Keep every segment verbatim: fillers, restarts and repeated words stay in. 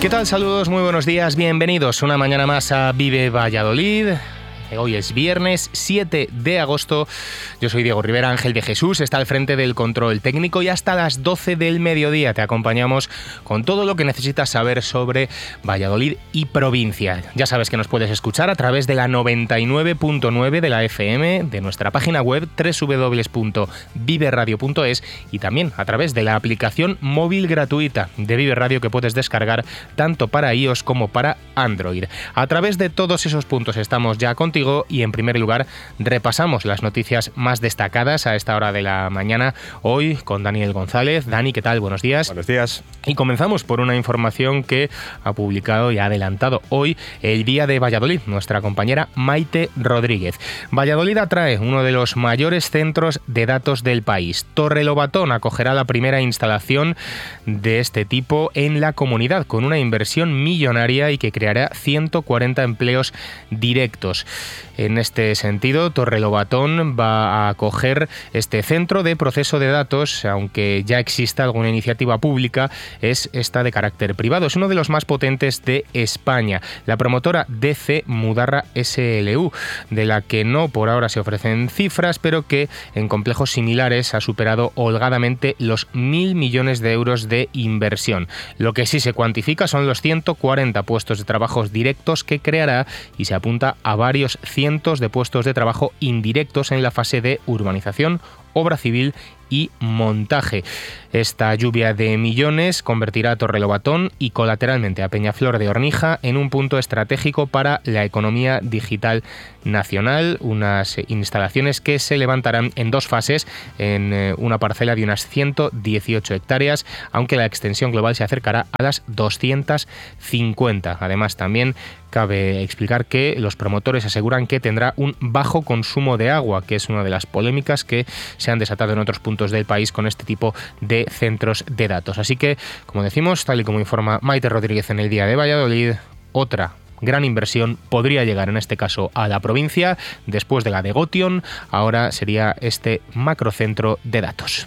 ¿Qué tal? Saludos, muy buenos días, bienvenidos una mañana más a Vive Valladolid. Hoy es viernes siete de agosto. Yo soy Diego Rivera. Ángel de Jesús está al frente del control técnico y hasta las doce del mediodía te acompañamos con todo lo que necesitas saber sobre Valladolid y provincia. Ya sabes que nos puedes escuchar a través de la noventa y nueve punto nueve de la F M, de nuestra página web doble u doble u doble u punto vive radio punto es y también a través de la aplicación móvil gratuita de Vive Radio que puedes descargar tanto para iOS como para Android. A través de todos esos puntos estamos ya contigo y en primer lugar repasamos las noticias más destacadas a esta hora de la mañana hoy con Daniel González. Dani, ¿qué tal? Buenos días. Buenos días. Y comenzamos por una información que ha publicado y ha adelantado hoy el Día de Valladolid, nuestra compañera Maite Rodríguez. Valladolid atrae uno de los mayores centros de datos del país. Torrelobatón acogerá la primera instalación de este tipo en la comunidad con una inversión millonaria y que creará ciento cuarenta empleos directos. En este sentido, Torrelobatón va a acoger este centro de proceso de datos, aunque ya exista alguna iniciativa pública, es esta de carácter privado. Es uno de los más potentes de España. La promotora D C Mudarra S L U, de la que no por ahora se ofrecen cifras, pero que en complejos similares ha superado holgadamente los mil millones de euros de inversión. Lo que sí se cuantifica son los ciento cuarenta puestos de trabajo directos que creará y se apunta a varios cientos de puestos de trabajo indirectos en la fase de urbanización, obra civil y montaje. Esta lluvia de millones convertirá a Torrelobatón y colateralmente a Peñaflor de Ornija en un punto estratégico para la economía digital nacional, unas instalaciones que se levantarán en dos fases en una parcela de unas ciento dieciocho hectáreas, aunque la extensión global se acercará a las doscientas cincuenta. Además, también cabe explicar que los promotores aseguran que tendrá un bajo consumo de agua, que es una de las polémicas que se han desatado en otros puntos del país con este tipo de centros de datos. Así que, como decimos, tal y como informa Maite Rodríguez en el Día de Valladolid, otra gran inversión podría llegar en este caso a la provincia después de la de Gotion. Ahora sería este macrocentro de datos.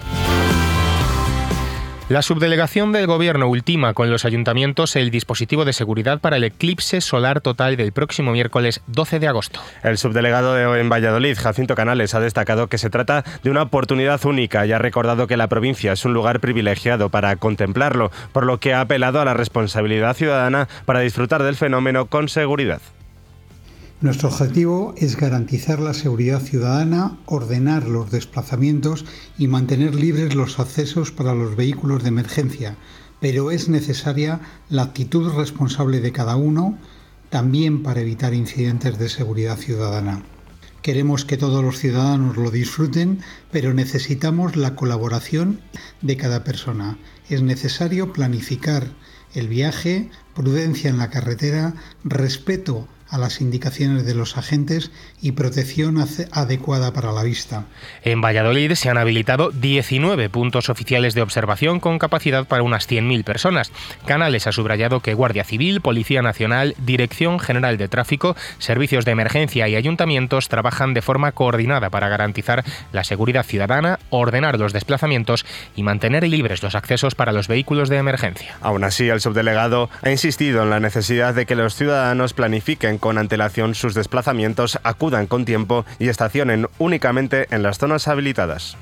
La subdelegación del Gobierno ultima con los ayuntamientos el dispositivo de seguridad para el eclipse solar total del próximo miércoles doce de agosto. El subdelegado de en Valladolid, Jacinto Canales, ha destacado que se trata de una oportunidad única y ha recordado que la provincia es un lugar privilegiado para contemplarlo, por lo que ha apelado a la responsabilidad ciudadana para disfrutar del fenómeno con seguridad. Nuestro objetivo es garantizar la seguridad ciudadana, ordenar los desplazamientos y mantener libres los accesos para los vehículos de emergencia, pero es necesaria la actitud responsable de cada uno, también para evitar incidentes de seguridad ciudadana. Queremos que todos los ciudadanos lo disfruten, pero necesitamos la colaboración de cada persona. Es necesario planificar el viaje, prudencia en la carretera, respeto a las indicaciones de los agentes y protección adecuada para la vista. En Valladolid se han habilitado diecinueve puntos oficiales de observación con capacidad para unas cien mil personas. Canales ha subrayado que Guardia Civil, Policía Nacional, Dirección General de Tráfico, Servicios de Emergencia y ayuntamientos trabajan de forma coordinada para garantizar la seguridad ciudadana, ordenar los desplazamientos y mantener libres los accesos para los vehículos de emergencia. Aún así, el subdelegado ha insistido en la necesidad de que los ciudadanos planifiquen con antelación sus desplazamientos, acudan con tiempo y estacionen únicamente en las zonas habilitadas.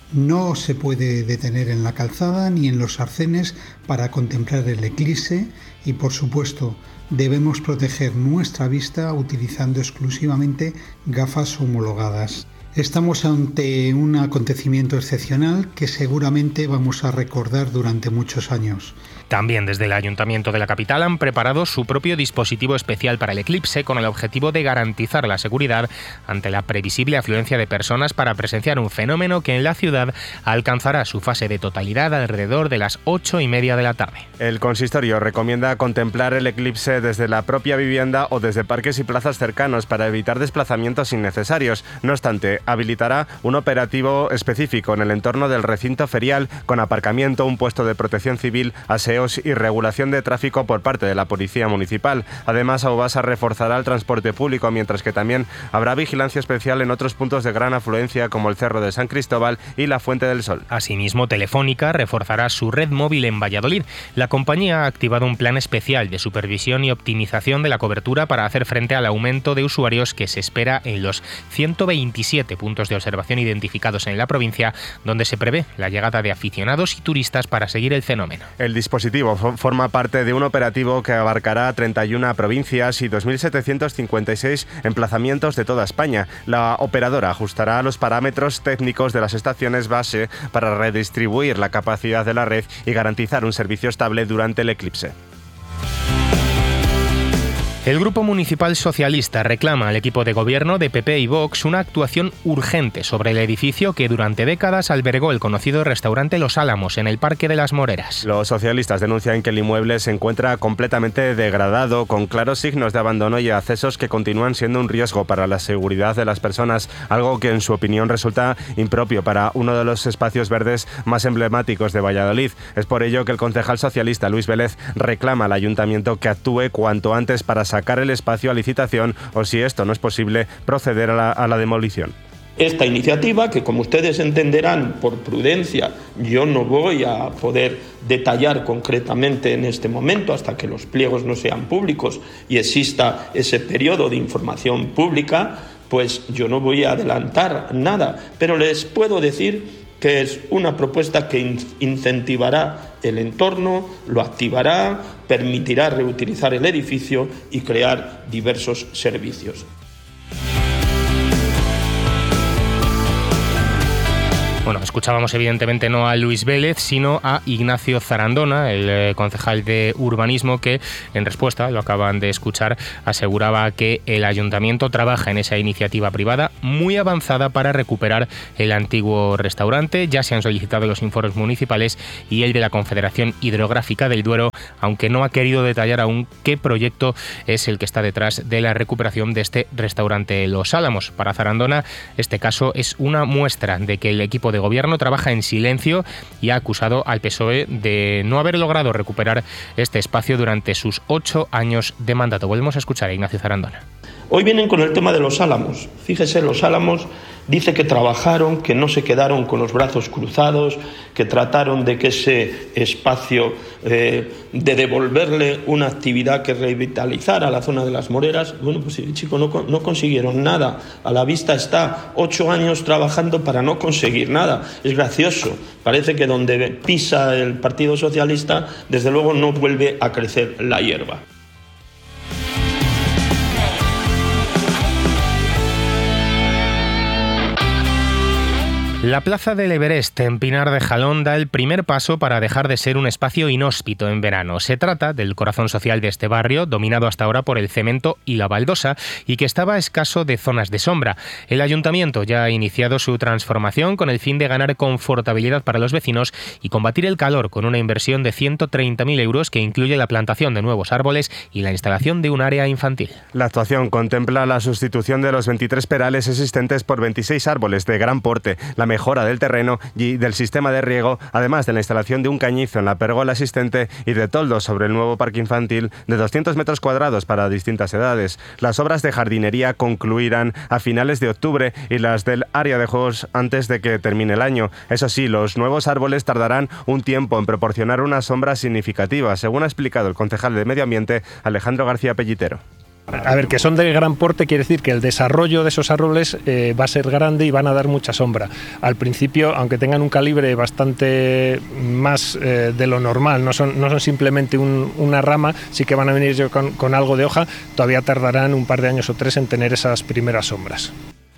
No se puede detener en la calzada ni en los arcenes para contemplar el eclipse y, por supuesto, debemos proteger nuestra vista utilizando exclusivamente gafas homologadas. Estamos ante un acontecimiento excepcional que seguramente vamos a recordar durante muchos años. También desde el Ayuntamiento de la capital han preparado su propio dispositivo especial para el eclipse con el objetivo de garantizar la seguridad ante la previsible afluencia de personas para presenciar un fenómeno que en la ciudad alcanzará su fase de totalidad alrededor de las ocho y media de la tarde. El consistorio recomienda contemplar el eclipse desde la propia vivienda o desde parques y plazas cercanos para evitar desplazamientos innecesarios. No obstante, habilitará un operativo específico en el entorno del recinto ferial con aparcamiento, un puesto de protección civil, aseos y regulación de tráfico por parte de la Policía Municipal. Además, Aubasa reforzará el transporte público, mientras que también habrá vigilancia especial en otros puntos de gran afluencia como el Cerro de San Cristóbal y la Fuente del Sol. Asimismo, Telefónica reforzará su red móvil en Valladolid. La compañía ha activado un plan especial de supervisión y optimización de la cobertura para hacer frente al aumento de usuarios que se espera en los ciento veintisiete puntos de observación identificados en la provincia, donde se prevé la llegada de aficionados y turistas para seguir el fenómeno. El dispositivo forma parte de un operativo que abarcará treinta y una provincias y dos mil setecientos cincuenta y seis emplazamientos de toda España. La operadora ajustará los parámetros técnicos de las estaciones base para redistribuir la capacidad de la red y garantizar un servicio estable durante el eclipse. El Grupo Municipal Socialista reclama al equipo de gobierno de P P y Vox una actuación urgente sobre el edificio que durante décadas albergó el conocido restaurante Los Álamos en el Parque de las Moreras. Los socialistas denuncian que el inmueble se encuentra completamente degradado, con claros signos de abandono y accesos que continúan siendo un riesgo para la seguridad de las personas, algo que en su opinión resulta impropio para uno de los espacios verdes más emblemáticos de Valladolid. Es por ello que el concejal socialista Luis Vélez reclama al ayuntamiento que actúe cuanto antes para sacar el espacio a licitación o, si esto no es posible, proceder a la, a la demolición. Esta iniciativa, que como ustedes entenderán por prudencia, yo no voy a poder detallar concretamente en este momento hasta que los pliegos no sean públicos y exista ese periodo de información pública, pues yo no voy a adelantar nada, pero les puedo decir que es una propuesta que incentivará el entorno, lo activará, permitirá reutilizar el edificio y crear diversos servicios. Bueno, escuchábamos evidentemente no a Luis Vélez, sino a Ignacio Zarandona, el eh, concejal de urbanismo, que en respuesta, lo acaban de escuchar, aseguraba que el ayuntamiento trabaja en esa iniciativa privada muy avanzada para recuperar el antiguo restaurante. Ya se han solicitado los informes municipales y el de la Confederación Hidrográfica del Duero, aunque no ha querido detallar aún qué proyecto es el que está detrás de la recuperación de este restaurante Los Álamos. Para Zarandona, este caso es una muestra de que el equipo de de gobierno trabaja en silencio y ha acusado al P S O E de no haber logrado recuperar este espacio durante sus ocho años de mandato. Volvemos a escuchar a Ignacio Zarandona. Hoy vienen con el tema de Los Álamos. Fíjese, Los Álamos dice que trabajaron, que no se quedaron con los brazos cruzados, que trataron de que ese espacio, eh, de devolverle una actividad que revitalizara la zona de las Moreras. Bueno, pues chicos, no, no consiguieron nada. A la vista está ocho años trabajando para no conseguir nada. Es gracioso. Parece que donde pisa el Partido Socialista, desde luego no vuelve a crecer la hierba. La plaza del Everest en Pinar de Jalón da el primer paso para dejar de ser un espacio inhóspito en verano. Se trata del corazón social de este barrio, dominado hasta ahora por el cemento y la baldosa, y que estaba escaso de zonas de sombra. El ayuntamiento ya ha iniciado su transformación con el fin de ganar confortabilidad para los vecinos y combatir el calor con una inversión de ciento treinta mil euros que incluye la plantación de nuevos árboles y la instalación de un área infantil. La actuación contempla la sustitución de los veintitrés perales existentes por veintiséis árboles de gran porte, la mejora del terreno y del sistema de riego, además de la instalación de un cañizo en la pérgola existente y de toldos sobre el nuevo parque infantil de doscientos metros cuadrados para distintas edades. Las obras de jardinería concluirán a finales de octubre y las del área de juegos antes de que termine el año. Eso sí, los nuevos árboles tardarán un tiempo en proporcionar una sombra significativa, según ha explicado el concejal de Medio Ambiente, Alejandro García Pellitero. A ver, que son de gran porte quiere decir que el desarrollo de esos árboles eh, va a ser grande y van a dar mucha sombra. Al principio, aunque tengan un calibre bastante más eh, de lo normal, no son, no son simplemente un, una rama, sí que van a venir con, con algo de hoja, todavía tardarán un par de años o tres en tener esas primeras sombras.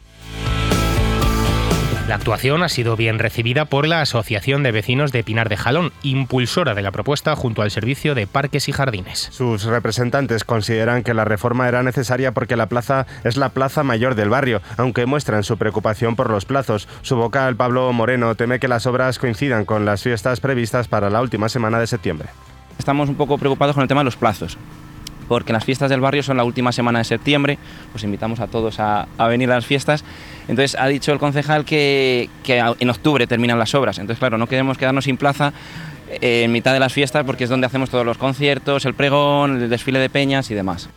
La actuación ha sido bien recibida por la Asociación de Vecinos de Pinar de Jalón, impulsora de la propuesta junto al Servicio de Parques y Jardines. Sus representantes consideran que la reforma era necesaria porque la plaza es la plaza mayor del barrio, aunque muestran su preocupación por los plazos. Su vocal, Pablo Moreno, teme que las obras coincidan con las fiestas previstas para la última semana de septiembre. Estamos un poco preocupados con el tema de los plazos, porque las fiestas del barrio son la última semana de septiembre, pues invitamos a todos a, a venir a las fiestas. Entonces ha dicho el concejal que, que en octubre terminan las obras, entonces claro, no queremos quedarnos sin plaza eh, en mitad de las fiestas porque es donde hacemos todos los conciertos, el pregón, el desfile de peñas y demás.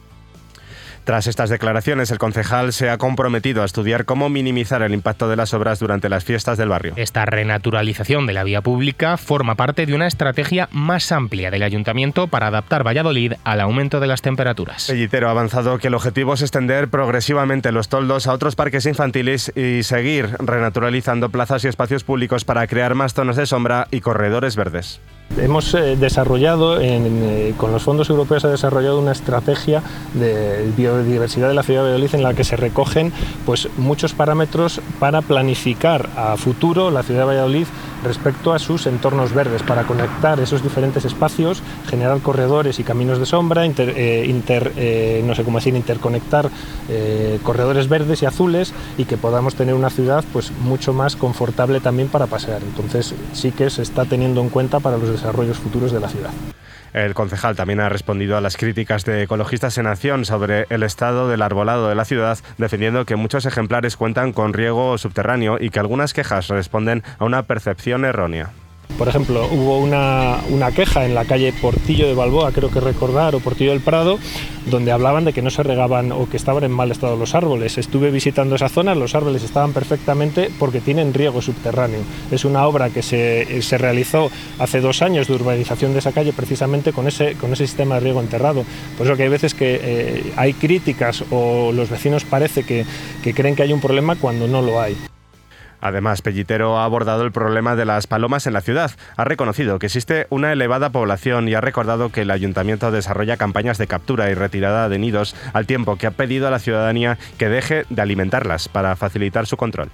Tras estas declaraciones, el concejal se ha comprometido a estudiar cómo minimizar el impacto de las obras durante las fiestas del barrio. Esta renaturalización de la vía pública forma parte de una estrategia más amplia del Ayuntamiento para adaptar Valladolid al aumento de las temperaturas. Pellitero ha avanzado que el objetivo es extender progresivamente los toldos a otros parques infantiles y seguir renaturalizando plazas y espacios públicos para crear más zonas de sombra y corredores verdes. Hemos eh, desarrollado, en, eh, con los fondos europeos, ha desarrollado una estrategia de biodiversidad de la ciudad de Valladolid en la que se recogen pues, muchos parámetros para planificar a futuro la ciudad de Valladolid respecto a sus entornos verdes, para conectar esos diferentes espacios, generar corredores y caminos de sombra, inter, eh, inter, eh, no sé cómo decir, interconectar eh, corredores verdes y azules y que podamos tener una ciudad pues, mucho más confortable también para pasear. Entonces sí que se está teniendo en cuenta para los desarrollos futuros de la ciudad. El concejal también ha respondido a las críticas de Ecologistas en Acción sobre el estado del arbolado de la ciudad, defendiendo que muchos ejemplares cuentan con riego subterráneo y que algunas quejas responden a una percepción errónea. Por ejemplo, hubo una, una queja en la calle Portillo de Balboa, creo que recordar, o Portillo del Prado, donde hablaban de que no se regaban o que estaban en mal estado los árboles. Estuve visitando esa zona, los árboles estaban perfectamente porque tienen riego subterráneo. Es una obra que se, se realizó hace dos años de urbanización de esa calle precisamente con ese, con ese sistema de riego enterrado. Por eso que hay veces que eh, hay críticas o los vecinos parece que, que creen que hay un problema cuando no lo hay. Además, Pellitero ha abordado el problema de las palomas en la ciudad. Ha reconocido que existe una elevada población y ha recordado que el ayuntamiento desarrolla campañas de captura y retirada de nidos, al tiempo que ha pedido a la ciudadanía que deje de alimentarlas para facilitar su control.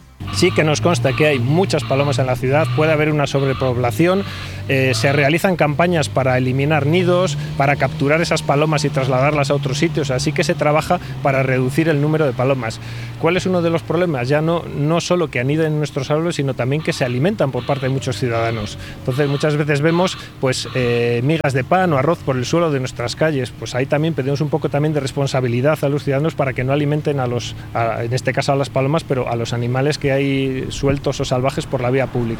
Sí que nos consta que hay muchas palomas en la ciudad, puede haber una sobrepoblación, eh, se realizan campañas para eliminar nidos, para capturar esas palomas y trasladarlas a otros sitios, así que se trabaja para reducir el número de palomas. ¿Cuál es uno de los problemas? Ya no, no solo que aniden en nuestros árboles, sino también que se alimentan por parte de muchos ciudadanos. Entonces muchas veces vemos pues, eh, migas de pan o arroz por el suelo de nuestras calles, pues ahí también pedimos un poco también de responsabilidad a los ciudadanos para que no alimenten a los, a, en este caso a las palomas, pero a los animales que hay sueltos o salvajes por la vía pública.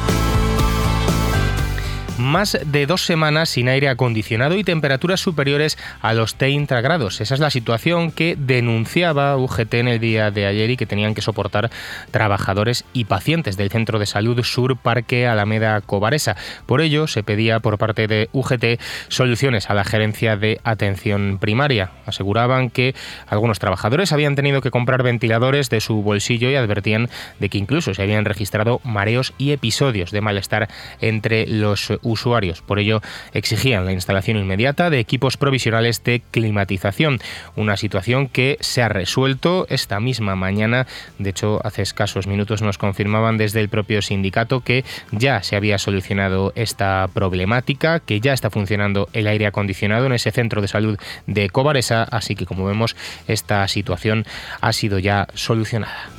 Más de dos semanas sin aire acondicionado y temperaturas superiores a los treinta grados. Esa es la situación que denunciaba U G T en el día de ayer y que tenían que soportar trabajadores y pacientes del Centro de Salud Sur Parque Alameda Cobaresa. Por ello, se pedía por parte de U G T soluciones a la Gerencia de Atención Primaria. Aseguraban que algunos trabajadores habían tenido que comprar ventiladores de su bolsillo y advertían de que incluso se habían registrado mareos y episodios de malestar entre los usuarios. Por ello, exigían la instalación inmediata de equipos provisionales de climatización, una situación que se ha resuelto esta misma mañana. De hecho, hace escasos minutos nos confirmaban desde el propio sindicato que ya se había solucionado esta problemática, que ya está funcionando el aire acondicionado en ese centro de salud de Cobaresa, así que como vemos, esta situación ha sido ya solucionada.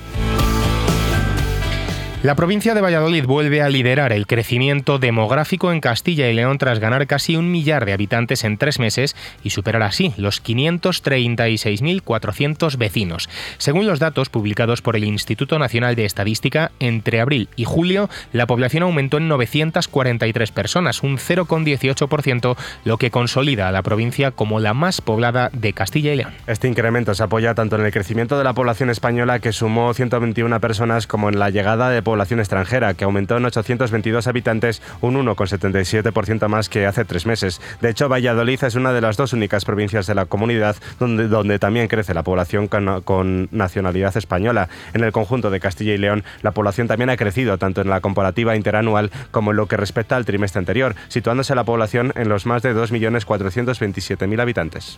La provincia de Valladolid vuelve a liderar el crecimiento demográfico en Castilla y León tras ganar casi un millar de habitantes en tres meses y superar así los quinientos treinta y seis mil cuatrocientos vecinos. Según los datos publicados por el Instituto Nacional de Estadística, entre abril y julio la población aumentó en novecientas cuarenta y tres personas, un cero coma dieciocho por ciento, lo que consolida a la provincia como la más poblada de Castilla y León. Este incremento se apoya tanto en el crecimiento de la población española, que sumó ciento veintiuna personas, como en la llegada de población extranjera, que aumentó en ochocientos veintidós habitantes, un uno coma setenta y siete por ciento más que hace tres meses. De hecho, Valladolid es una de las dos únicas provincias de la comunidad donde, donde también crece la población con, con nacionalidad española. En el conjunto de Castilla y León, la población también ha crecido, tanto en la comparativa interanual como en lo que respecta al trimestre anterior, situándose la población en los más de dos millones cuatrocientos veintisiete mil habitantes.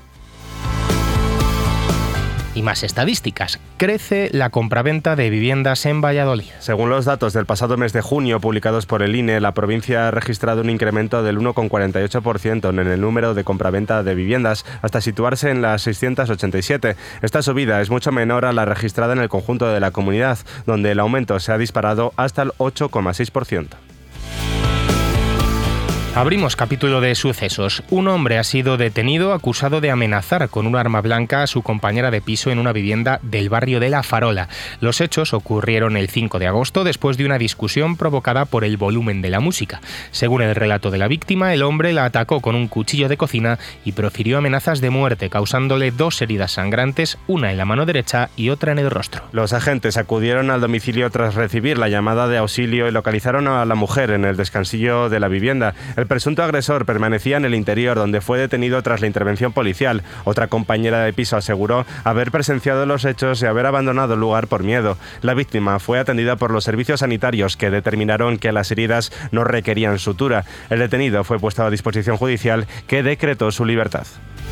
Y más estadísticas. Crece la compraventa de viviendas en Valladolid. Según los datos del pasado mes de junio publicados por el I N E, la provincia ha registrado un incremento del uno coma cuarenta y ocho por ciento en el número de compraventa de viviendas, hasta situarse en las seiscientas ochenta y siete. Esta subida es mucho menor a la registrada en el conjunto de la comunidad, donde el aumento se ha disparado hasta el ocho coma seis por ciento. Abrimos capítulo de sucesos. Un hombre ha sido detenido acusado de amenazar con un arma blanca a su compañera de piso en una vivienda del barrio de La Farola. Los hechos ocurrieron el cinco de agosto después de una discusión provocada por el volumen de la música. Según el relato de la víctima, el hombre la atacó con un cuchillo de cocina y profirió amenazas de muerte, causándole dos heridas sangrantes, una en la mano derecha y otra en el rostro. Los agentes acudieron al domicilio tras recibir la llamada de auxilio y localizaron a la mujer en el descansillo de la vivienda. El presunto agresor permanecía en el interior, donde fue detenido tras la intervención policial. Otra compañera de piso aseguró haber presenciado los hechos y haber abandonado el lugar por miedo. La víctima fue atendida por los servicios sanitarios, que determinaron que las heridas no requerían sutura. El detenido fue puesto a disposición judicial, que decretó su libertad.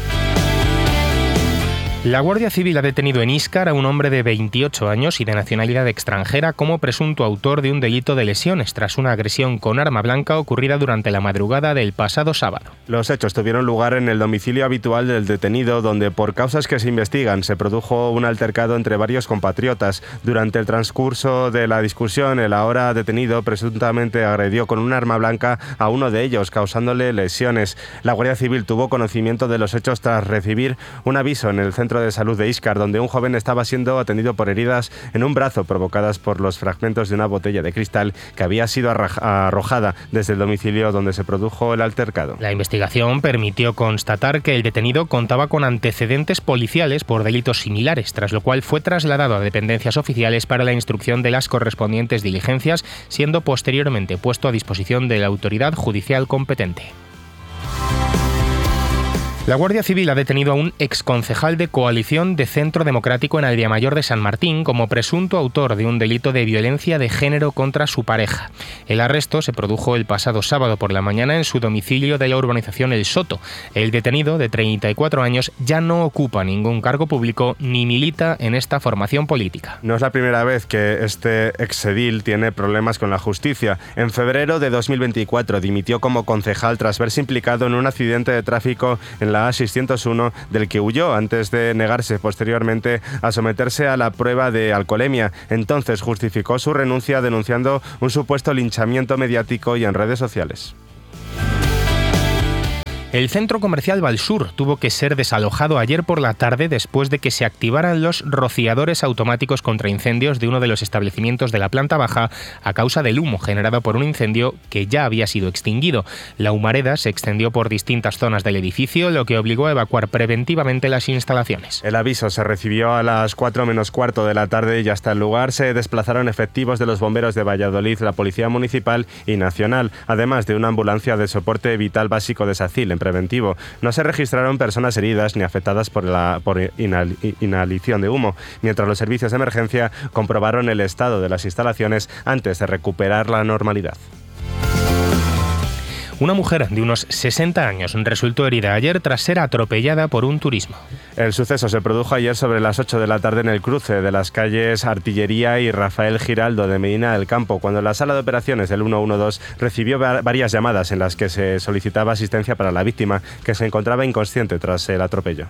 La Guardia Civil ha detenido en Íscar a un hombre de veintiocho años y de nacionalidad extranjera como presunto autor de un delito de lesiones tras una agresión con arma blanca ocurrida durante la madrugada del pasado sábado. Los hechos tuvieron lugar en el domicilio habitual del detenido, donde por causas que se investigan se produjo un altercado entre varios compatriotas. Durante el transcurso de la discusión, el ahora detenido presuntamente agredió con un arma blanca a uno de ellos, causándole lesiones. La Guardia Civil tuvo conocimiento de los hechos tras recibir un aviso en el centro de salud de Íscar, donde un joven estaba siendo atendido por heridas en un brazo provocadas por los fragmentos de una botella de cristal que había sido arrojada desde el domicilio donde se produjo el altercado. La investigación permitió constatar que el detenido contaba con antecedentes policiales por delitos similares, tras lo cual fue trasladado a dependencias oficiales para la instrucción de las correspondientes diligencias, siendo posteriormente puesto a disposición de la autoridad judicial competente. La Guardia Civil ha detenido a un exconcejal de Coalición de Centro Democrático en Aldeamayor de San Martín como presunto autor de un delito de violencia de género contra su pareja. El arresto se produjo el pasado sábado por la mañana en su domicilio de la urbanización El Soto. El detenido, de treinta y cuatro años, ya no ocupa ningún cargo público ni milita en esta formación política. No es la primera vez que este exedil tiene problemas con la justicia. En febrero de dos mil veinticuatro dimitió como concejal tras verse implicado en un accidente de tráfico en la A seiscientos uno, del que huyó antes de negarse posteriormente a someterse a la prueba de alcoholemia. Entonces justificó su renuncia denunciando un supuesto linchamiento mediático y en redes sociales. El centro comercial Valsur tuvo que ser desalojado ayer por la tarde después de que se activaran los rociadores automáticos contra incendios de uno de los establecimientos de la planta baja a causa del humo generado por un incendio que ya había sido extinguido. La humareda se extendió por distintas zonas del edificio, lo que obligó a evacuar preventivamente las instalaciones. El aviso se recibió a las cuatro menos cuarto de la tarde y hasta el lugar se desplazaron efectivos de los bomberos de Valladolid, la Policía Municipal y Nacional, además de una ambulancia de soporte vital básico de SACIL en preventivo. No se registraron personas heridas ni afectadas por la por inhal, inhalación de humo, mientras los servicios de emergencia comprobaron el estado de las instalaciones antes de recuperar la normalidad. Una mujer de unos sesenta años resultó herida ayer tras ser atropellada por un turismo. El suceso se produjo ayer sobre las ocho de la tarde en el cruce de las calles Artillería y Rafael Giraldo de Medina del Campo, cuando la sala de operaciones del ciento doce recibió varias llamadas en las que se solicitaba asistencia para la víctima, que se encontraba inconsciente tras el atropello.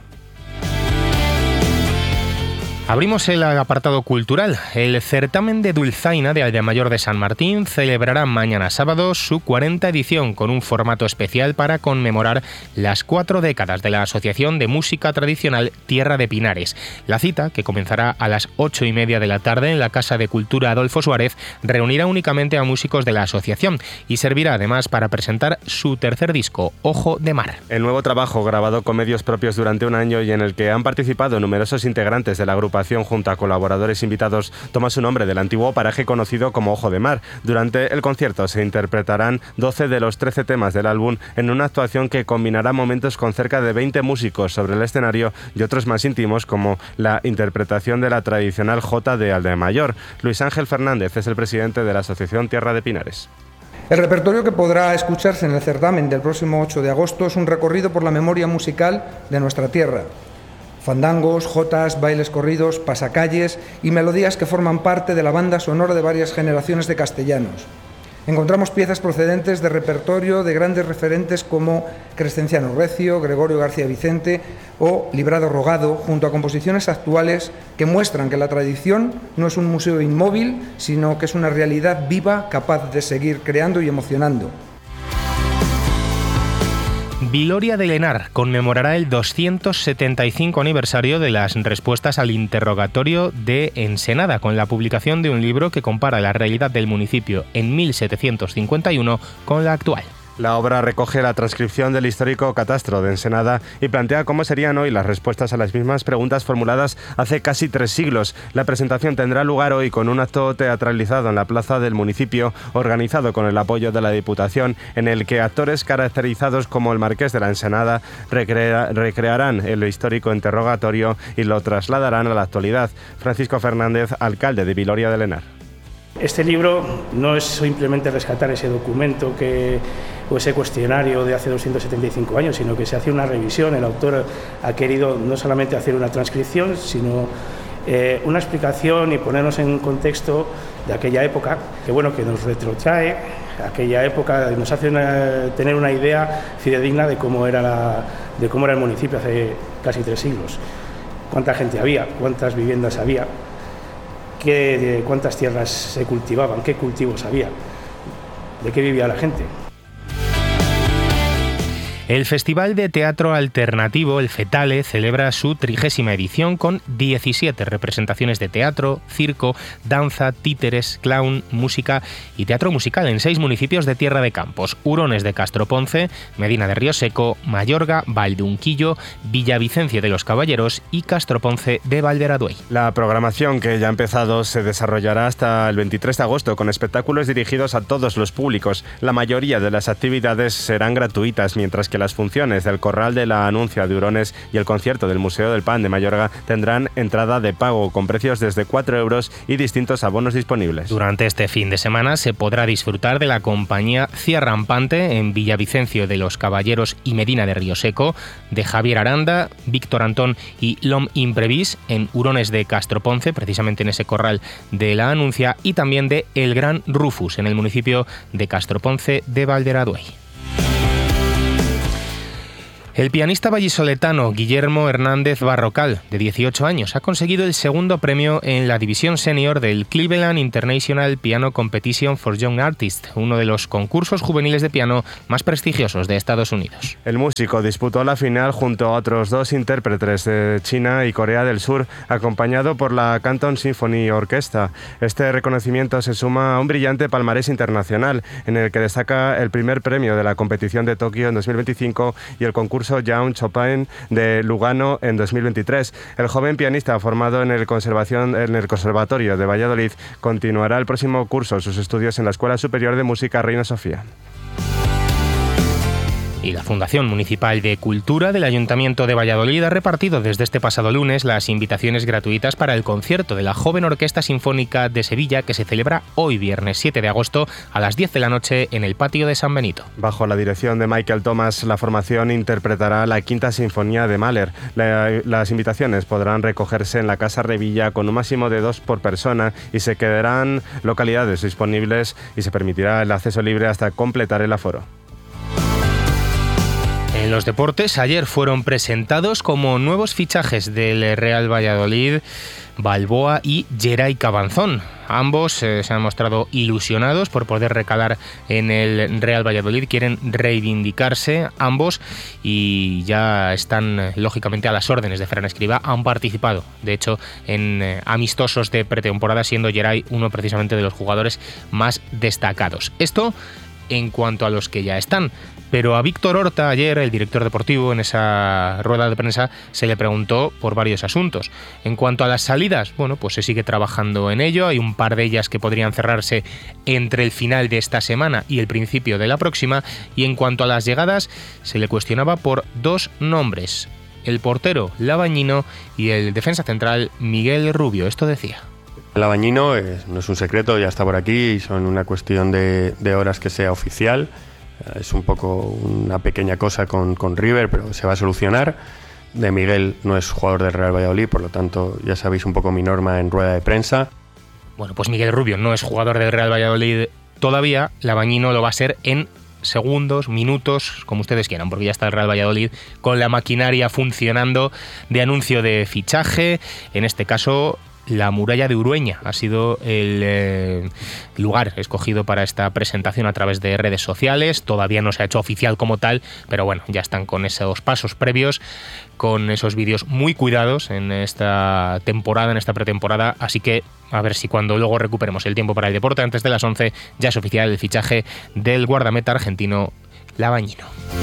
Abrimos el apartado cultural. El certamen de Dulzaina de Aldeamayor de San Martín celebrará mañana sábado su cuarta edición con un formato especial para conmemorar las cuatro décadas de la Asociación de Música Tradicional Tierra de Pinares. La cita, que comenzará a las ocho y media de la tarde en la Casa de Cultura Adolfo Suárez, reunirá únicamente a músicos de la asociación y servirá además para presentar su tercer disco, Ojo de Mar. El nuevo trabajo, grabado con medios propios durante un año y en el que han participado numerosos integrantes de la agrupación junto a colaboradores invitados, toma su nombre del antiguo paraje conocido como Ojo de Mar. Durante el concierto se interpretarán doce de los trece temas del álbum en una actuación que combinará momentos con cerca de veinte músicos sobre el escenario y otros más íntimos, como la interpretación de la tradicional jota de Aldeamayor. Luis Ángel Fernández es el presidente de la Asociación Tierra de Pinares. El repertorio que podrá escucharse en el certamen del próximo ocho de agosto es un recorrido por la memoria musical de nuestra tierra. Fandangos, jotas, bailes corridos, pasacalles y melodías que forman parte de la banda sonora de varias generaciones de castellanos. Encontramos piezas procedentes de repertorio de grandes referentes como Crescenciano Recio, Gregorio García Vicente o Librado Rogado, junto a composiciones actuales que muestran que la tradición no es un museo inmóvil, sino que es una realidad viva capaz de seguir creando y emocionando. Viloria de Lenar conmemorará el doscientos setenta y cinco aniversario de las respuestas al interrogatorio de Ensenada, con la publicación de un libro que compara la realidad del municipio en mil setecientos cincuenta y uno con la actual. La obra recoge la transcripción del histórico catastro de Ensenada y plantea cómo serían hoy las respuestas a las mismas preguntas formuladas hace casi tres siglos. La presentación tendrá lugar hoy con un acto teatralizado en la plaza del municipio, organizado con el apoyo de la Diputación, en el que actores caracterizados como el Marqués de la Ensenada recrea- recrearán el histórico interrogatorio y lo trasladarán a la actualidad. Francisco Fernández, alcalde de Viloria de Lenar. Este libro no es simplemente rescatar ese documento que, o ese cuestionario de hace doscientos setenta y cinco años, sino que se hace una revisión. El autor ha querido no solamente hacer una transcripción, sino eh, una explicación y ponernos en contexto de aquella época, que bueno, que nos retrotrae aquella época, nos hace una, tener una idea fidedigna de cómo era la, de cómo era el municipio hace casi tres siglos. Cuánta gente había, cuántas viviendas había, qué, cuántas tierras se cultivaban, qué cultivos había, de qué vivía la gente. El Festival de Teatro Alternativo, el FETALE, celebra su trigésima edición con diecisiete representaciones de teatro, circo, danza, títeres, clown, música y teatro musical en seis municipios de Tierra de Campos: Hurones de Castroponce, Medina de Rioseco, Mayorga, Valdeunquillo, Villavicencio de los Caballeros y Castroponce de Valderaduey. La programación, que ya ha empezado, se desarrollará hasta el veintitrés de agosto con espectáculos dirigidos a todos los públicos. La mayoría de las actividades serán gratuitas, mientras que las funciones del Corral de la Anuncia de Hurones y el concierto del Museo del Pan de Mayorga tendrán entrada de pago con precios desde cuatro euros y distintos abonos disponibles. Durante este fin de semana se podrá disfrutar de la compañía Cia Rampante en Villavicencio de los Caballeros y Medina de Rioseco, de Javier Aranda, Víctor Antón y L'Homme Imprevis en Hurones de Castroponce, precisamente en ese Corral de la Anuncia, y también de El Gran Rufus en el municipio de Castroponce de Valderaduey. El pianista vallisoletano Guillermo Hernández Barrocal, de dieciocho años, ha conseguido el segundo premio en la división senior del Cleveland International Piano Competition for Young Artists, uno de los concursos juveniles de piano más prestigiosos de Estados Unidos. El músico disputó la final junto a otros dos intérpretes de China y Corea del Sur, acompañado por la Canton Symphony Orchestra. Este reconocimiento se suma a un brillante palmarés internacional, en el que destaca el primer premio de la competición de Tokio en dos mil veinticinco y el concurso Jaume Chopin de Lugano en dos mil veintitrés. El joven pianista, formado en el, conservación, en el Conservatorio de Valladolid, continuará el próximo curso sus estudios en la Escuela Superior de Música Reina Sofía. Y la Fundación Municipal de Cultura del Ayuntamiento de Valladolid ha repartido desde este pasado lunes las invitaciones gratuitas para el concierto de la Joven Orquesta Sinfónica de Sevilla, que se celebra hoy viernes siete de agosto a las diez de la noche en el patio de San Benito. Bajo la dirección de Michael Thomas, la formación interpretará la Quinta Sinfonía de Mahler. La, las invitaciones podrán recogerse en la Casa Revilla con un máximo de dos por persona y se quedarán localidades disponibles y se permitirá el acceso libre hasta completar el aforo. En los deportes, ayer fueron presentados como nuevos fichajes del Real Valladolid Balboa y Geray Cabanzón. Ambos eh, se han mostrado ilusionados por poder recalar en el Real Valladolid, quieren reivindicarse ambos y ya están eh, lógicamente a las órdenes de Fran Escribá. Han participado, de hecho, en eh, amistosos de pretemporada, siendo Geray uno precisamente de los jugadores más destacados. Esto en cuanto a los que ya están. Pero a Víctor Horta ayer, el director deportivo, en esa rueda de prensa se le preguntó por varios asuntos. En cuanto a las salidas, bueno, pues se sigue trabajando en ello. Hay un par de ellas que podrían cerrarse entre el final de esta semana y el principio de la próxima. Y en cuanto a las llegadas, se le cuestionaba por dos nombres: el portero Labañino y el defensa central Miguel Rubio. Esto decía. Labañino es, no es un secreto, ya está por aquí y son una cuestión de, de horas que sea oficial. Es un poco una pequeña cosa con, con River, pero se va a solucionar. De Miguel no es jugador del Real Valladolid, por lo tanto ya sabéis un poco mi norma en rueda de prensa. Bueno, pues Miguel Rubio no es jugador del Real Valladolid todavía. Labañino lo va a ser en segundos, minutos, como ustedes quieran, porque ya está el Real Valladolid con la maquinaria funcionando de anuncio de fichaje. En este caso, la muralla de Urueña. Ha sido el eh, lugar escogido para esta presentación a través de redes sociales. Todavía no se ha hecho oficial como tal, pero bueno, ya están con esos pasos previos, con esos vídeos muy cuidados en esta temporada, en esta pretemporada, así que a ver si cuando luego recuperemos el tiempo para el deporte, antes de las once, ya es oficial el fichaje del guardameta argentino Labañino.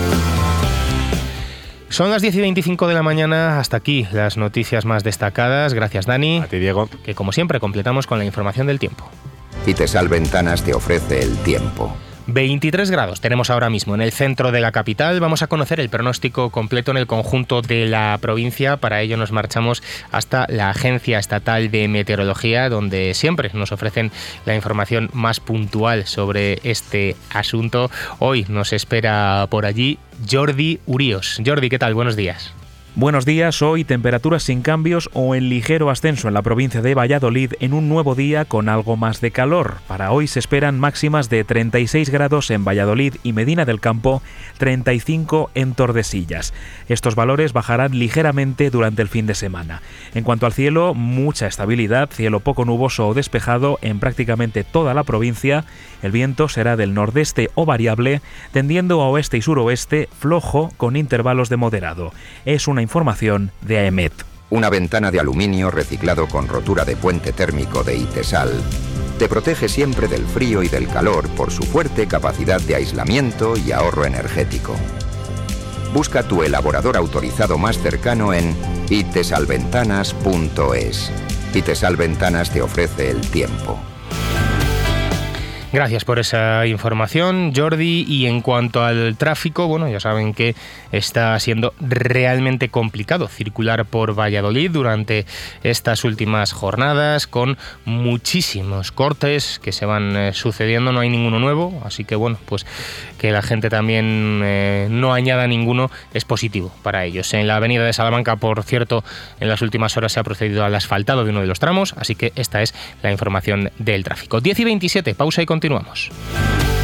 Son las diez y veinticinco de la mañana, hasta aquí las noticias más destacadas. Gracias, Dani. A ti, Diego. Que como siempre completamos con la información del tiempo. Itesal Ventanas te ofrece el tiempo. veintitrés grados tenemos ahora mismo en el centro de la capital. Vamos a conocer el pronóstico completo en el conjunto de la provincia. Para ello nos marchamos hasta la Agencia Estatal de Meteorología, donde siempre nos ofrecen la información más puntual sobre este asunto. Hoy nos espera por allí Jordi Uríos. Jordi, ¿qué tal? Buenos días. Buenos días, hoy temperaturas sin cambios o en ligero ascenso en la provincia de Valladolid en un nuevo día con algo más de calor. Para hoy se esperan máximas de treinta y seis grados en Valladolid y Medina del Campo, treinta y cinco en Tordesillas. Estos valores bajarán ligeramente durante el fin de semana. En cuanto al cielo, mucha estabilidad, cielo poco nuboso o despejado en prácticamente toda la provincia. El viento será del nordeste o variable, tendiendo a oeste y suroeste, flojo con intervalos de moderado. Es una información de AEMET. Una ventana de aluminio reciclado con rotura de puente térmico de Itesal te protege siempre del frío y del calor por su fuerte capacidad de aislamiento y ahorro energético. Busca tu elaborador autorizado más cercano en itesalventanas punto es. Itesal Ventanas te ofrece el tiempo. Gracias por esa información, Jordi. Y en cuanto al tráfico, bueno, ya saben que está siendo realmente complicado circular por Valladolid durante estas últimas jornadas, con muchísimos cortes que se van eh, sucediendo. No hay ninguno nuevo, así que bueno, pues que la gente también eh, no añada ninguno es positivo para ellos. En la avenida de Salamanca, por cierto, en las últimas horas se ha procedido al asfaltado de uno de los tramos, así que esta es la información del tráfico. diez y veintisiete, pausa y continuamos.